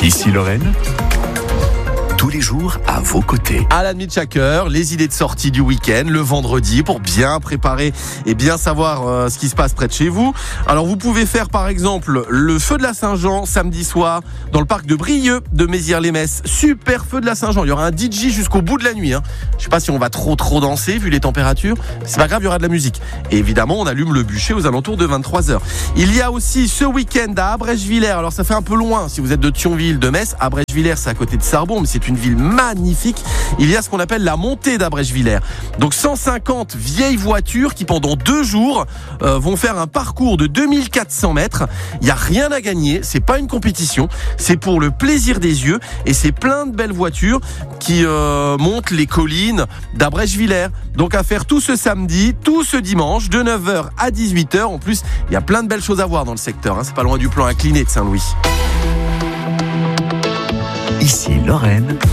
Ici Lorraine, tous les jours à vos côtés. À la demi de chaque heure, les idées de sortie du week-end, le vendredi, pour bien préparer et bien savoir ce qui se passe près de chez vous. Alors vous pouvez faire par exemple le feu de la Saint-Jean samedi soir dans le parc de Brieux de Mézières-les-Messes. Super feu de la Saint-Jean, il y aura un DJ jusqu'au bout de la nuit. Je sais pas si on va trop danser vu les températures, c'est pas grave, il y aura de la musique. Et évidemment, on allume le bûcher aux alentours de 23h. Il y a aussi ce week-end à Abrèche-Villers. Alors ça fait un peu loin si vous êtes de Thionville, de Metz. Abrèche-Villers, c'est à côté de Sarbon, mais c'est une ville magnifique. Il y a ce qu'on appelle la montée d'Abrèche-Villers. Donc 150 vieilles voitures qui pendant 2 jours vont faire un parcours de 2400 mètres. Il n'y a rien à gagner, c'est pas une compétition, c'est pour le plaisir des yeux et c'est plein de belles voitures qui montent les collines d'Abrèche-Villers. Donc à faire tout ce samedi, tout ce dimanche de 9h à 18h. En plus, il y a plein de belles choses à voir dans le secteur. C'est pas loin du plan incliné de Saint-Louis. Ici Lorraine.